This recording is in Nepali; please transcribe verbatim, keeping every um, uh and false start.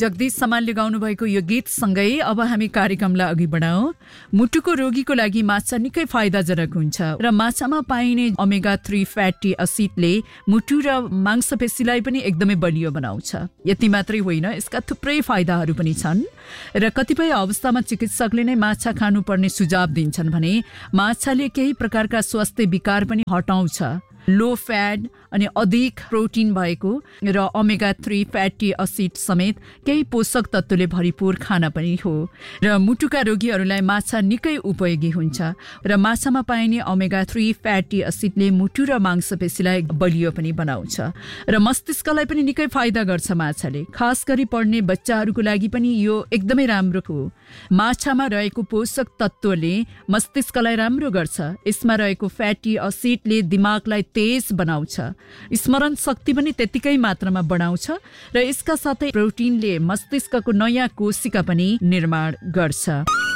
जगदीश समालले गाउनु भएको यो गीतसँगै अब हामी कार्यक्रमलाई अघि बढाउँ। मुटुको रोगीको लागि माछा निकै फाइदाजनक हुन्छ र माछामा पाइने ओमेगा थ्री फ्याटी एसिडले मुटु र मांसपेशीलाई पनि एकदमै बलियो बनाउँछ। यति मात्रै होइन, यसका थुप्रै फाइदाहरू पनि छन् र कतिपय अवस्थामा चिकित्सकले नै माछा खानुपर्ने सुझाव दिन्छन् भने माछाले केही प्रकारका स्वास्थ्य विकार पनि हटाउँछ। लो फ्याट अनि अधिक प्रोटिन भएको र ओमेगा थ्री फ्याटी एसिड समेत केही पोषक तत्त्वले भरिपूर खाना पनि हो र मुटुका रोगीहरूलाई माछा निकै उपयोगी हुन्छ र माछामा पाइने ओमेगा थ्री फ्याटी एसिडले मुटु र मांसपेशीलाई बलियो पनि बनाउँछ र मस्तिष्कलाई पनि निकै फाइदा गर्छ माछाले। खास गरी पढ्ने बच्चाहरूको लागि पनि यो एकदमै राम्रो हो। माछामा रहेको पोषक तत्त्वले मस्तिष्कलाई राम्रो गर्छ। यसमा रहेको फ्याटी एसिडले दिमागलाई तेज बनाउँछ, स्मरण शक्ति पनि त्यतिकै मात्रामा बढाउँछ र यसका साथै प्रोटिनले मस्तिष्कको नयाँ कोशिका पनि निर्माण गर्छ।